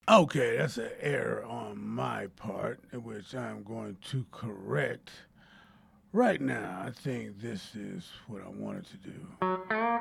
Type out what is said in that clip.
Okay, that's an error on my part, which I'm going to correct right now. I think this is what I wanted to do.